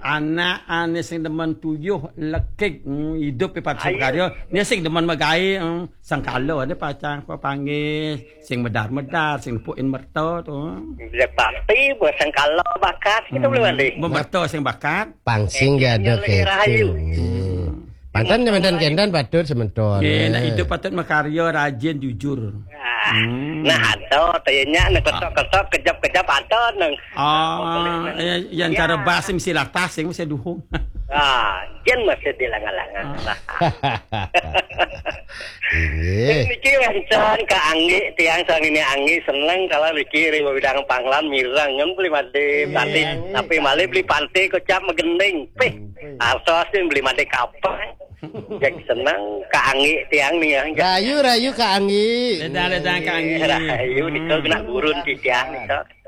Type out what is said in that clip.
anak ane sing demen tuyuh lekik hidup pe pacu karya ni sing demen magai sangkalo ada pacang apa panggil sing medar-medar sing puin merto tu Bisa pasti buat sangkalo bakat kita boleh mandi. merto sing bakat Pangsing gak ada Pantan teman-teman kendan patut sementor. nak hidup patut makarya rajin jujur. Nah, ada tanya nak ketok-ketok kejap-kejap ada nang. Yang cara bahasa mesti latas sing mesti duhung. Jen masih dilangan-langan. Ini. Mikir rancang ke anggi tiang sang ini anggi seneng kalau mikir bidang panglan mirang yang beli mati tapi malah beli pantai kocap megending. Arsos beli mati kapal. Jadi senang ke anggi tiang nih ya. Rayu ka anggi. Ledang ka anggi. Rayu nih kena gurun di tiang nih.